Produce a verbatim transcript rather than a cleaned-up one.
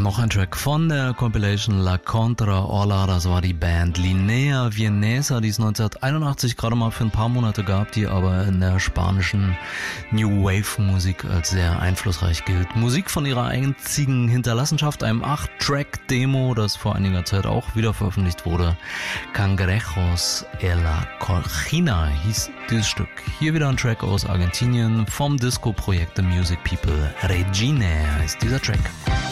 Noch ein Track von der Compilation La Contra Ola, das war die Band Linea Vienesa, die es neunzehnhunderteinundachtzig gerade mal für ein paar Monate gab, die aber in der spanischen New Wave Musik als sehr einflussreich gilt. Musik von ihrer einzigen Hinterlassenschaft, einem acht Track Demo, das vor einiger Zeit auch wieder veröffentlicht wurde. Cangrejos en la Colchina hieß dieses Stück. Hier wieder ein Track aus Argentinien vom Disco-Projekt The Music People. Regine heißt dieser Track.